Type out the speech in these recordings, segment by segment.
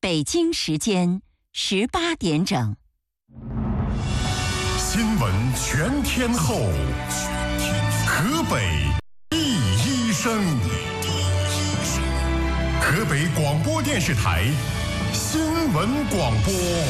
北京时间18点整。 新闻全天候，河北第一声，河北广播电视台新闻广播。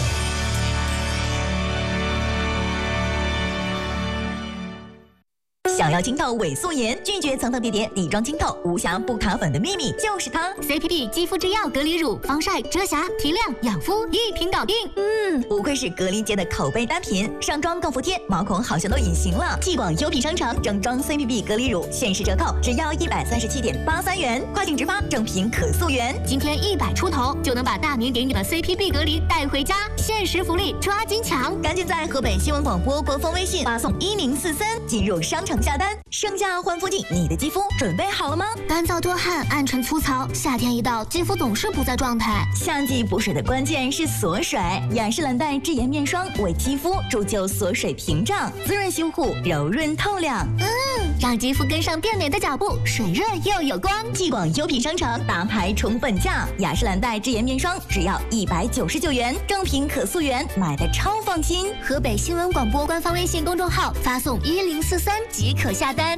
想要清透伪素颜，拒绝层层叠叠底妆清透，无瑕不卡粉的秘密就是它 CPB 肌肤之钥隔离乳，防晒、遮瑕、提亮、养肤一瓶搞定。 不愧是格林洁的口碑单品，上妆更服帖，毛孔好像都隐形了。继广优品商城整装 CPB 隔离乳限时折扣，只要137.83元，快订直发，正品可溯源。 今天100出头就能把大名鼎鼎的 CPB 隔离带回家，限时福利抓紧抢！ 赶紧在河北新闻广播官方微信发送1043进入商城下单，盛夏换肤季，你的肌肤准备好了吗？ 干燥多汗、暗沉粗糙，夏天一到，肌肤总是不在状态。 夏季补水的关键是锁水，雅诗兰黛智妍面霜为肌肤铸就锁水屏障，滋润修护，柔润透亮。 让肌肤跟上变美的脚步，水润又有光。 继广优品商城大牌宠粉价，雅诗兰黛智妍面霜只要199元，正品可溯源，买的超放心。 河北新闻广播官方微信公众号发送1043即可下单。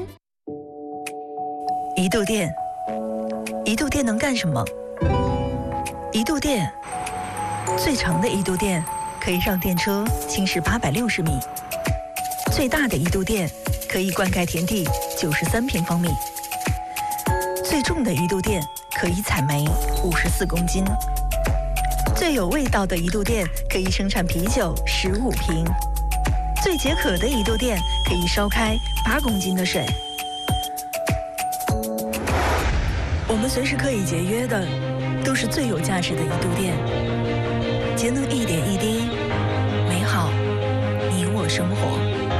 一度电，一度电能干什么？一度电，最长的一度电可以让电车行驶860米，最大的一度电可以灌溉田地93平方米，最重的一度电可以采煤54公斤，最有味道的一度电可以生产啤酒15瓶，最解渴的一度电可以烧开8公斤的水。我们随时可以节约的，都是最有价值的一度电。节能一点一滴，美好你我生活。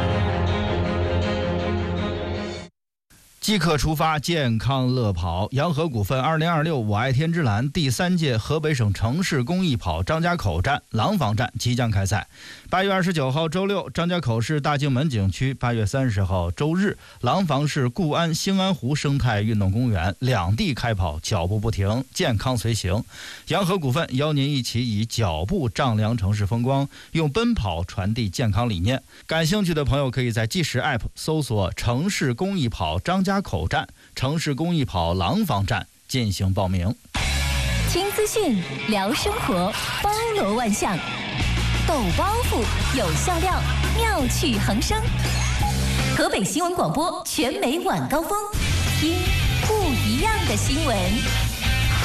即刻出发，健康乐跑。洋河股份2026我爱天之蓝第3届河北省城市公益跑张家口站、廊坊站即将开赛。8月29号周六，张家口市大径门景区；8月30号周日，廊坊市固安兴安湖生态运动公园，两地开跑，脚步不停，健康随行。洋河股份邀您一起以脚步丈量城市风光，用奔跑传递健康理念。感兴趣的朋友可以在计时 App 搜索城市公益跑张家口站、城市公益跑廊坊站进行报名。 听资讯，聊生活，包罗万象，抖包袱，有笑料，妙趣横生。河北新闻广播全媒晚高峰，听不一样的新闻。